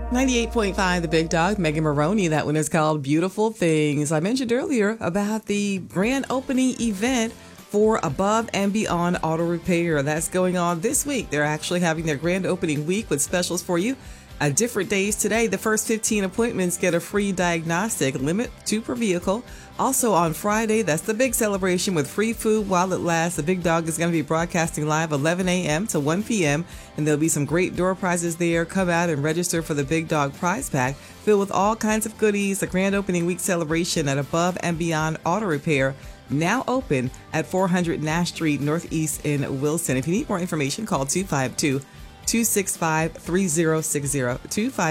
98.5 The Big Dog, Megan Maroney. That one is called Beautiful Things. I mentioned earlier about the grand opening event for Above and Beyond Auto Repair. That's going on this week. They're actually having their grand opening week with specials for you. Different days today. The first 15 appointments get a free diagnostic, limit 2 per vehicle. Also on Friday, that's the big celebration with free food while it lasts. The Big Dog is going to be broadcasting live 11 a.m. to 1 p.m. and there'll be some great door prizes there. Come out and register for the Big Dog prize pack filled with all kinds of goodies. The grand opening week celebration at Above and Beyond Auto Repair, now open at 400 Nash Street Northeast in Wilson. If you need more information, call 252-265-3060.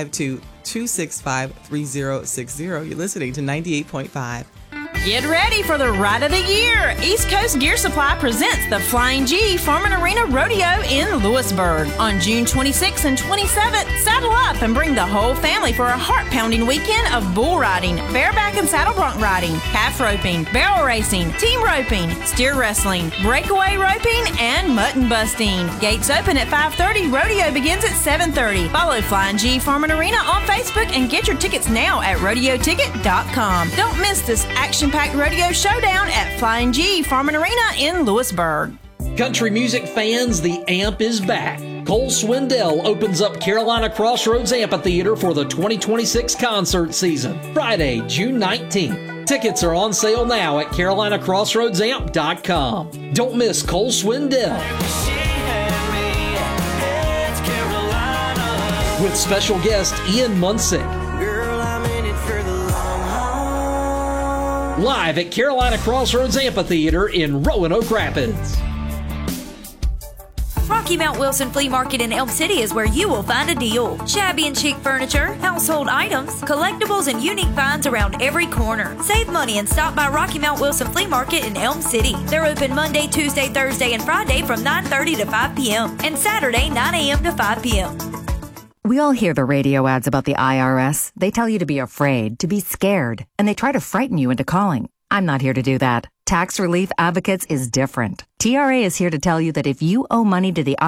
252-265-3060. You're listening to 98.5. Get ready for the ride of the year. East Coast Gear Supply presents the Flying G Farm and Arena Rodeo in Lewisburg. On June 26th and 27th, saddle up and bring the whole family for a heart-pounding weekend of bull riding, bareback and saddle bronc riding, calf roping, barrel racing, team roping, steer wrestling, breakaway roping, and mutton busting. Gates open at 5:30. Rodeo begins at 7:30. Follow Flying G Farm and Arena on Facebook and get your tickets now at rodeoticket.com. Don't miss this action-packed rodeo showdown at Flying G Farm and Arena in Lewisburg. Country music fans, the AMP is back. Cole Swindell opens up Carolina Crossroads Amphitheater for the 2026 concert season, Friday, June 19th. Tickets are on sale now at carolinacrossroadsamp.com. Don't miss Cole Swindell. With special guest Ian Munsick. Live at Carolina Crossroads Amphitheater in Roanoke Rapids. Rocky Mount Wilson Flea Market in Elm City is where you will find a deal. Shabby and chic furniture, household items, collectibles, and unique finds around every corner. Save money and stop by Rocky Mount Wilson Flea Market in Elm City. They're open Monday, Tuesday, Thursday, and Friday from 9:30 to 5 p.m. and Saturday 9 a.m. to 5 p.m. We all hear the radio ads about the IRS. They tell you to be afraid, to be scared, and they try to frighten you into calling. I'm not here to do that. Tax Relief Advocates is different. TRA is here to tell you that if you owe money to the